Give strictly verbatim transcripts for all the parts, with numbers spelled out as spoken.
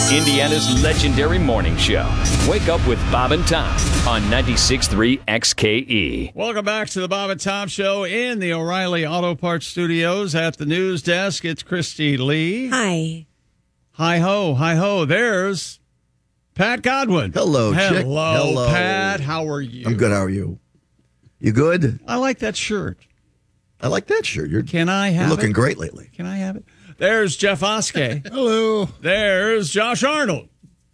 Indiana's legendary morning show. Wake up with Bob and Tom on ninety-six point three X K E. Welcome back to the Bob and Tom Show in the O'Reilly Auto Parts Studios. At the news desk, it's Christy Lee. Hi. Hi ho, hi ho. There's Pat Godwin. Hello, Hello, chick. Hello. Pat. How are you? I'm good. How are you? You good? I like that shirt. I like that shirt. You're, Can I have you're looking it? great lately. Can I have it? There's Jeff Oskey. Hello. There's Josh Arnold.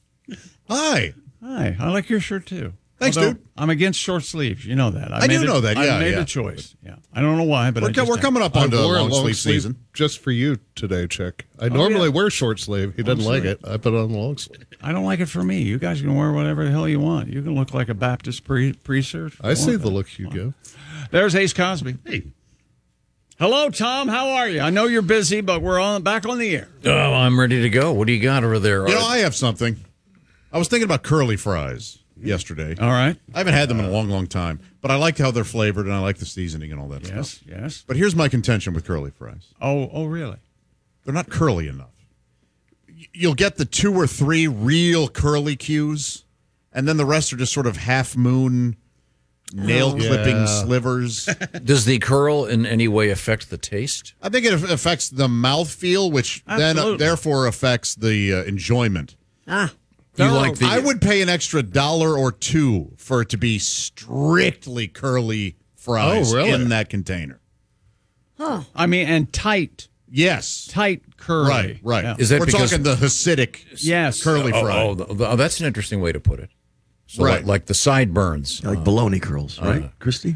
Hi. Hi. I like your shirt too. Thanks, Although dude. I'm against short sleeves. You know that. I, I made do a- know that, yeah, I made yeah. a choice. Yeah. I don't know why, but We're, I just we're have. coming up I on the wore a long, long sleeve sleeve season. just for you today, Chick. I normally yeah. wear short sleeve. He doesn't like sleeve. it. I put it on the long sleeve. I don't like it for me. You guys can wear whatever the hell you want. You can look like a Baptist pre- preacher. if you I see want the that. look you give. There's Ace Cosby. Hey. Hello, Tom. How are you? I know you're busy, but we're on back on the air. Oh, I'm ready to go. What do you got over there? You know, I have something. I was thinking about curly fries yesterday. All right. I haven't had them in a long, long time, but I like how they're flavored and I like the seasoning and all that Yes, stuff. yes. But here's my contention with curly fries. Oh, oh, really? They're not curly enough. Y- You'll get the two or three real curly cues, and then the rest are just sort of half moon nail clipping Yeah. slivers. Does the curl in any way affect the taste? I think it aff- affects the mouthfeel, which then uh, Absolutely. therefore affects the uh, enjoyment. Ah, You No, like the? I would pay an extra dollar or two for it to be strictly curly fries Oh, really? in that container. I mean, and tight, Yes. tight curly. Right, right. Yeah. Is that We're because- talking the Hasidic Yes. curly oh, fry. oh, th- th- that's an interesting way to put it. So Right. like, like the sideburns. Like baloney curls, right, Christy?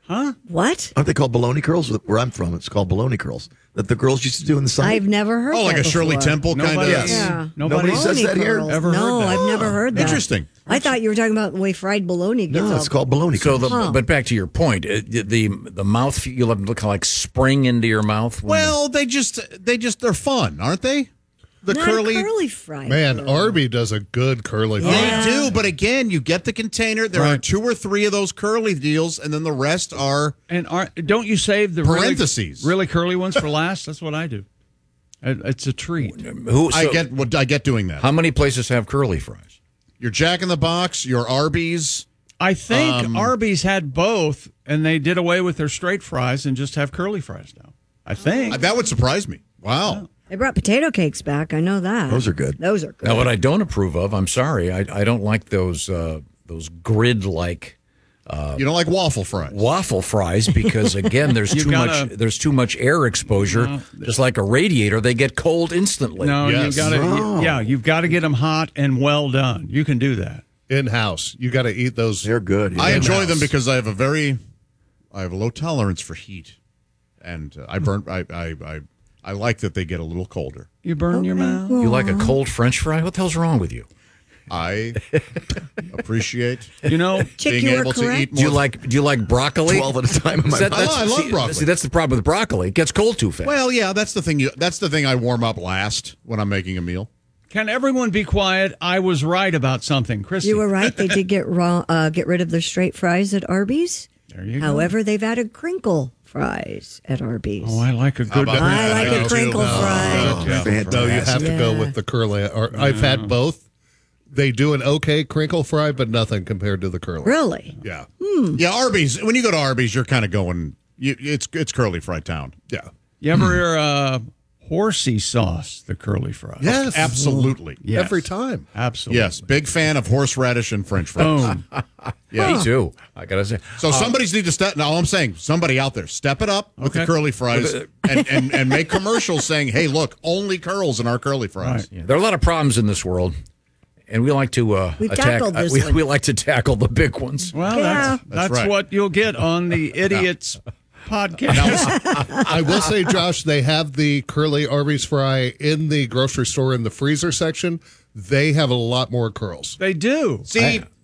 what? Aren't they called baloney curls? Where I'm from, it's called baloney curls. That the girls used to do in the summer. I've never heard Oh, like that a Shirley before. Temple kind of. Nobody, Yes. Yeah. nobody, Nobody says Bologna that here? curls. Ever heard no, that? I've never heard that. Interesting. I thought you were talking about the way fried bologna gets no, all- it's called baloney So curls. the Huh. but back to your point, it, the the, the mouth you'll have look like spring into your mouth. when- Well, they just they just they're fun, aren't they? The Not curly. a curly fry. Man, curl. Arby does a good curly fry. Yeah. They do, but again, you get the container. There are Right. two or three of those curly deals, and then the rest are. And are, don't you save the really- Parentheses. really, curly ones for last? That's what I do. It, it's a treat. who? I so get what I get doing that. How many places have curly fries? Your Jack in the Box, your Arby's. I think Um, Arby's had both, and they did away with their straight fries and just have curly fries now. I think. Uh, That would surprise me. Wow. They brought potato cakes back. I know that. Those are good. Those are good. Now, what I don't approve of, I'm sorry, I, I don't like those uh, those grid like You don't like waffle fries. waffle fries because again, there's You too gotta- much there's too much air exposure. Just like a radiator, they get cold instantly. no, Yes. you gotta. No. Yeah, you've got to get them hot and well done. You can do that. In house. You got to eat those. They're good. I yeah. enjoy In-house. them because I have a very, I have a low tolerance for heat, and uh, I burn. I, I I I like that they get a little colder. You burn your mouth. You like a cold French fry? What the hell's wrong with you? I appreciate You know, Chick, being you were able to correct. eat Do you more. like do you like broccoli? twelve at a time in my Is that- mouth. that's- I love see- broccoli. See, that's the problem with broccoli. It gets cold too fast. Well, yeah, that's the thing. You that's the thing I warm up last when I'm making a meal. can everyone be quiet? I was right about something, Christy. You were right. They did get raw, uh, get rid of their straight fries at Arby's. There you go. However, they've added crinkle fries at Arby's. Oh, I like a good. about I that? like I a do, crinkle too. fry. Oh, fantastic. No, you have to go Yeah. with the curly. Or, I've had both. They do an okay crinkle fry, but nothing compared to the curly. Really? Yeah. Yeah, Arby's. When you go to Arby's, you're kind of going. You, it's it's curly fry town. Yeah. You ever hear uh, horsey sauce, the curly fries? Yes. Absolutely. Yes. Every time. Absolutely. Yes, big fan of horseradish and French fries. Boom. Yeah. Me too. I gotta say. So somebody's need to step. Now, all I'm saying, somebody out there, step it up with Okay. the curly fries and, and, and make commercials saying, "Hey, look, only curls in our curly fries." Yeah, there are a lot of problems in this world, and we like to uh, We've attack. tackled uh, this we, one. we like to tackle the big ones. Well, Yeah. that's, That's that's right. what you'll get on the Idiots podcast. I will say, Josh, they have the curly Arby's fry in the grocery store in the freezer section. They have a lot more curls. They do. See,